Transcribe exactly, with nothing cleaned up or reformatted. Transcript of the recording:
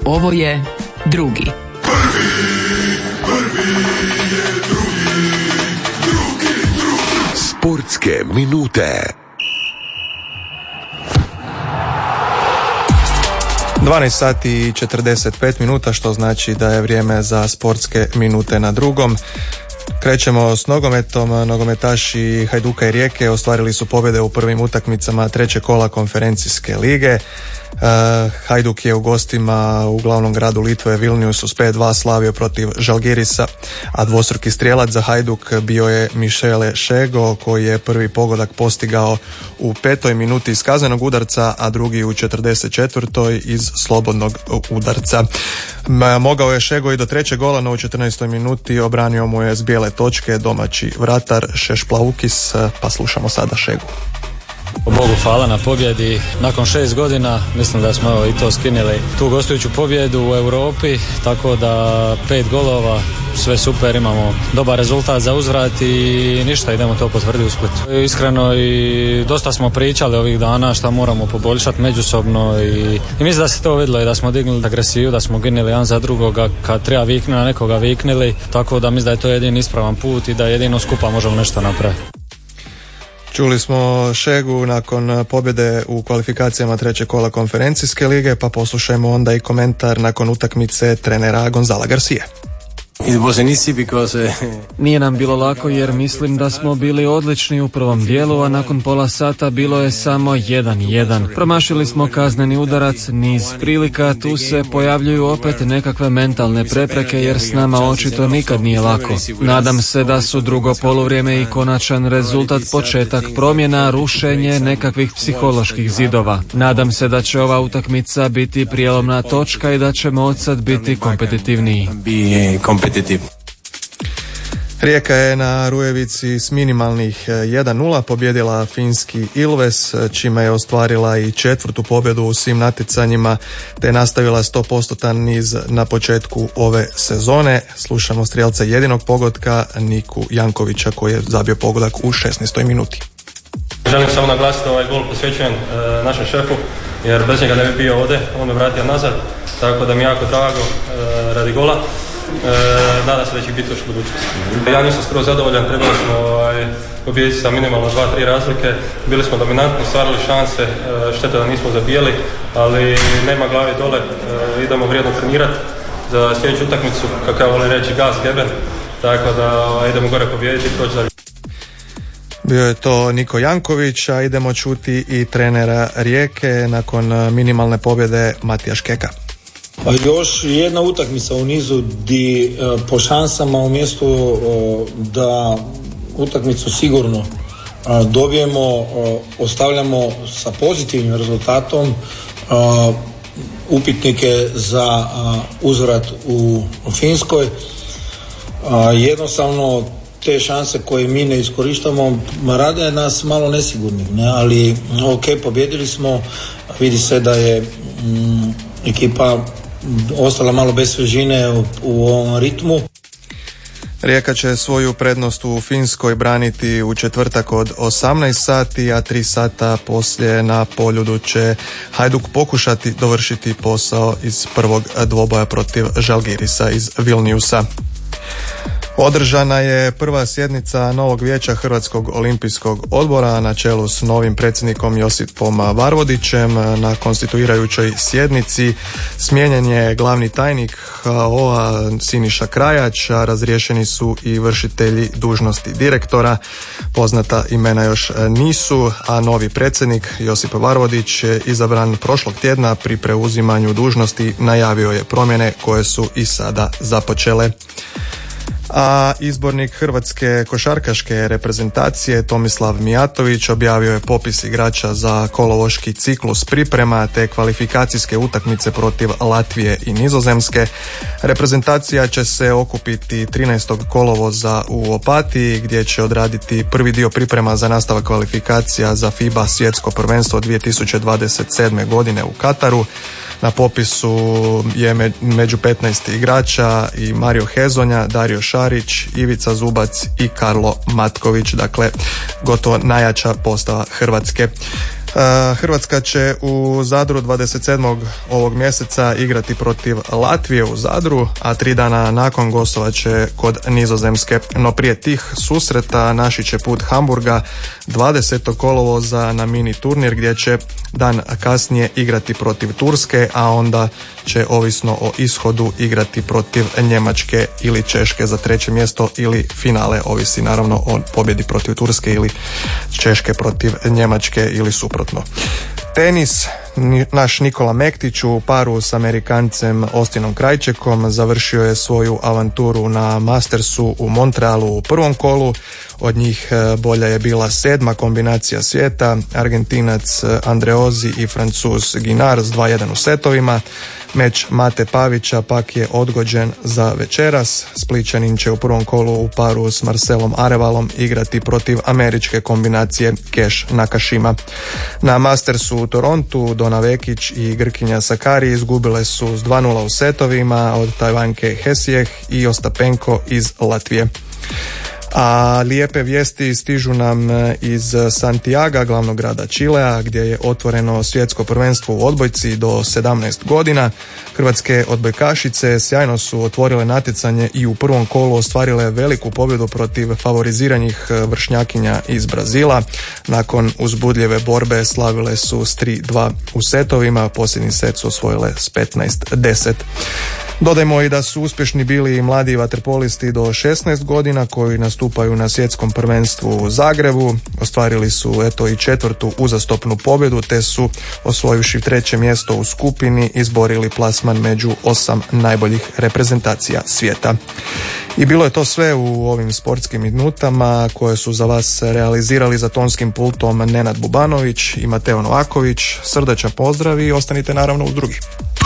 Ovo je drugi. Prvi, prvi je drugi, drugi, drugi. Sportske minute. dvanaest sati i četrdeset pet minuta, što znači da je vrijeme za sportske minute na drugom. Krećemo s nogometom. Nogometaši Hajduka i Rijeke ostvarili su pobjede u prvim utakmicama trećeg kola konferencijske lige. Hajduk je u gostima u glavnom gradu Litve Vilniusu s pet dva slavio protiv Žalgirisa, a dvostruki strijelac za Hajduk bio je Michele Šego, koji je prvi pogodak postigao u petoj minuti iz kaznenog udarca, a drugi u četrdeset četvrtoj iz slobodnog udarca. Mogao je Šego i do trećeg gola, no u četrnaestoj minuti obranio mu je s bijele točke domaći vratar Šešplaukis, pa slušamo sada Šegu. Bogu hvala na pobjedi. Nakon šest godina mislim da smo evo i to skinuli tu gostujuću pobjedu u Europi, tako da pet golova, sve super, imamo dobar rezultat za uzvrat i ništa, idemo to potvrditi u Splitu. Iskreno i dosta smo pričali ovih dana šta moramo poboljšati međusobno i, i mislim da se to vidjelo i da smo dignuli agresiju, da smo ginili jedan za drugoga, kad treba viknuti na nekoga viknili, tako da mislim da je to jedini ispravan put i da jedino skupa možemo nešto napraviti. Čuli smo Šegu nakon pobjede u kvalifikacijama trećeg kola konferencijske lige, pa poslušajmo onda i komentar nakon utakmice trenera Gonzala Garcije. Nije nam bilo lako jer mislim da smo bili odlični u prvom dijelu, a nakon pola sata bilo je samo jedan jedan. Promašili smo kazneni udarac, niz prilika, tu se pojavljuju opet nekakve mentalne prepreke jer s nama očito nikad nije lako. Nadam se da su drugo poluvrijeme i konačan rezultat početak promjena, rušenje nekakvih psiholoških zidova. Nadam se da će ova utakmica biti prijelomna točka i da ćemo odsad biti kompetitivniji. Rijeka je na Rujevici s minimalnih jedan nula pobjedila finski Ilves, čime je ostvarila i četvrtu pobjedu u svim natjecanjima, te nastavila sto posto niz na početku ove sezone. Slušamo strijelca jedinog pogotka Niku Jankovića, koji je zabio pogodak u šesnaestoj minuti. Želim samo naglasiti da ovaj gol posvećujem e, našem šefu, jer bez njega ne bi bio ovdje, on me vratio nazad, tako da mi je jako drago e, radi gola. E, nadam se da će biti još u budućnosti. Ja nisam skoro zadovoljan, trebali smo ovaj, pobijediti sa minimalno dva tri razlike, bili smo dominantni, stvarali šanse, e, šteta da nismo zabijeli, ali nema glave dole, e, idemo vrijedno trenirati za sljedeću utakmicu, kako ja volim reći, gas geben, tako da ovaj, idemo gore pobijediti i proći dalje. Bio je to Niko Janković, a idemo čuti i trenera Rijeke nakon minimalne pobjede Matija Škeka. Još jedna utakmica u nizu di po šansama umjesto da utakmicu sigurno dobijemo, ostavljamo sa pozitivnim rezultatom upitnike za uzvrat u Finskoj. Jednostavno te šanse koje mi ne iskorištamo rade nas malo nesigurnih, ne? Ali ok, pobjedili smo, vidi se da je mm, ekipa ostala malo bez svežine u, u ovom ritmu. Rijeka će svoju prednost u Finskoj braniti u četvrtak od osamnaest sati, a tri sata poslije na Poljudu će Hajduk pokušati dovršiti posao iz prvog dvoboja protiv Žalgirisa iz Vilniusa. Održana je prva sjednica novog vijeća Hrvatskog olimpijskog odbora na čelu s novim predsjednikom Josipom Varvodićem. Na konstituirajućoj sjednici smijenjen je glavni tajnik H O-a Siniša Krajač, a razriješeni su i vršitelji dužnosti direktora. Poznata imena još nisu, a novi predsjednik Josip Varvodić je izabran prošlog tjedna. Pri preuzimanju dužnosti najavio je promjene koje su i sada započele. A izbornik hrvatske košarkaške reprezentacije Tomislav Mijatović objavio je popis igrača za kolovoški ciklus priprema te kvalifikacijske utakmice protiv Latvije i Nizozemske. Reprezentacija će se okupiti trinaestog kolovoza u Opatiji, gdje će odraditi prvi dio priprema za nastavak kvalifikacija za FIBA svjetsko prvenstvo dvije tisuće dvadeset sedme. godine u Kataru. Na popisu je među petnaest igrača i Mario Hezonja, Dario Šarić, Ivica Zubac i Karlo Matković, dakle gotovo najjača postava Hrvatske. Hrvatska će u Zadru dvadeset sedmog ovog mjeseca igrati protiv Latvije u Zadru, a tri dana nakon gostovat će kod Nizozemske. No prije tih susreta naši će put Hamburga dvadesetog kolovoza na mini turnir gdje će dan kasnije igrati protiv Turske, a onda će ovisno o ishodu igrati protiv Njemačke ili Češke za treće mjesto ili finale, ovisi naravno o pobjedi protiv Turske ili Češke protiv Njemačke ili suprotno. Tenis, naš Nikola Mektić u paru s Amerikancem Austinom Krajčekom završio je svoju avanturu na Mastersu u Montrealu u prvom kolu. Od njih bolja je bila sedma kombinacija svijeta, Argentinac Andreozzi i Francuz Guinar s dva jedan u setovima. Meč Mate Pavića pak je odgođen za večeras. Splićanin će u prvom kolu u paru s Marcelom Arevalom igrati protiv američke kombinacije Keš Nakashima. Na Mastersu u Torontu Dona Vekić i Grkinja Sakari izgubile su s dva nula u setovima od Tajvanke Hesijeh i Ostapenko iz Latvije. A lijepe vijesti stižu nam iz Santiaga, glavnog grada Čilea, gdje je otvoreno svjetsko prvenstvo u odbojci do sedamnaest godina. Hrvatske odbojkašice sjajno su otvorile natjecanje i u prvom kolu ostvarile veliku pobjedu protiv favoriziranih vršnjakinja iz Brazila. Nakon uzbudljive borbe slavile su s tri dva u setovima, posljednji set su osvojile s petnaest deset. Dodajmo i da su uspješni bili i mladi vaterpolisti do šesnaest godina koji nastupaju na svjetskom prvenstvu u Zagrebu. Ostvarili su eto i četvrtu uzastopnu pobjedu te su osvojivši treće mjesto u skupini izborili plasman među osam najboljih reprezentacija svijeta. I bilo je to sve u ovim sportskim minutama koje su za vas realizirali za tonskim pultom Nenad Bubanović i Mateo Novaković. Srdačan pozdrav i ostanite naravno uz drugi.